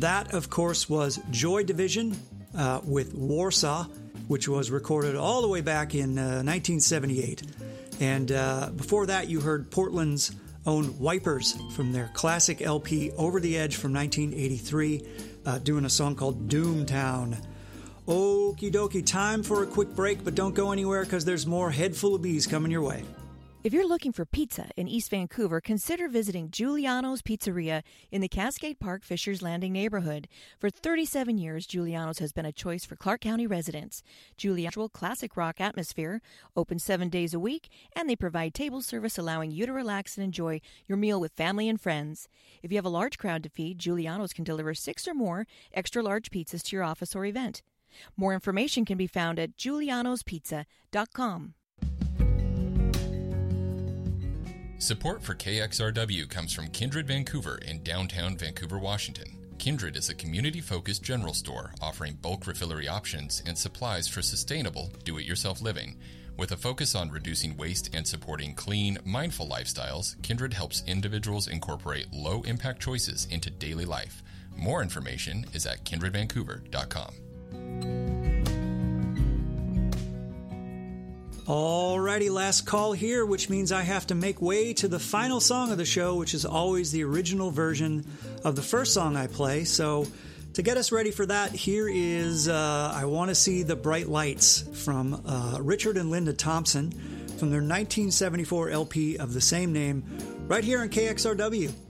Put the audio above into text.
That, of course, was Joy Division with Warsaw, which was recorded all the way back in 1978. And before that, you heard Portland's own Wipers from their classic LP Over the Edge from 1983, doing a song called Doomtown. Okie dokie, time for a quick break, but don't go anywhere because there's more Head Full of Bees coming your way. If you're looking for pizza in East Vancouver, consider visiting Giuliano's Pizzeria in the Cascade Park Fishers Landing neighborhood. For 37 years, Giuliano's has been a choice for Clark County residents. Giuliano's classic rock atmosphere, open 7 days a week, and they provide table service allowing you to relax and enjoy your meal with family and friends. If you have a large crowd to feed, Giuliano's can deliver 6 or more extra large pizzas to your office or event. More information can be found at giulianospizza.com. Support for KXRW comes from Kindred Vancouver in downtown Vancouver, Washington. Kindred is a community-focused general store offering bulk refillery options and supplies for sustainable, do-it-yourself living. With a focus on reducing waste and supporting clean, mindful lifestyles, Kindred helps individuals incorporate low-impact choices into daily life. More information is at kindredvancouver.com. Alrighty, last call here, which means I have to make way to the final song of the show, which is always the original version of the first song I play. So to get us ready for that, here is I Want to See the Bright Lights from Richard and Linda Thompson from their 1974 LP of the same name, right here on KXRW.